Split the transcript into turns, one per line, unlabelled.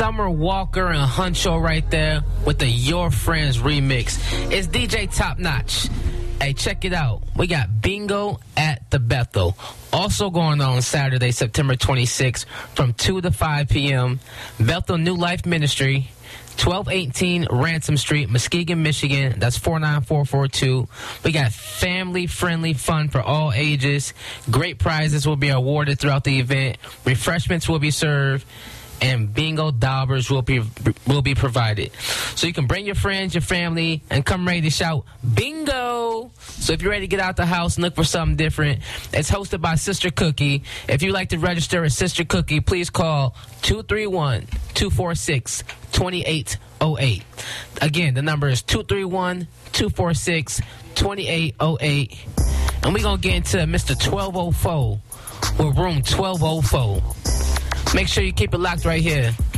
Summer Walker and Huncho right there with the Your Friends remix. It's DJ Top Notch. Hey, check it out. We got Bingo at the Bethel. Also going on Saturday, September 26th from 2 to 5 p.m. Bethel New Life Ministry, 1218 Ransom Street, Muskegon, Michigan. That's 49442. We got family-friendly fun for all ages. Great prizes will be awarded throughout the event. Refreshments will be served. And bingo daubers will be provided. So you can bring your friends, your family, and come ready to shout bingo. So if you're ready to get out the house and look for something different, it's hosted by Sister Cookie. If you'd like to register as Sister Cookie, please call 231-246-2808. Again, the number is 231-246-2808. And we're going to get into Mr. 1204 with room 1204. Make sure you keep it locked right here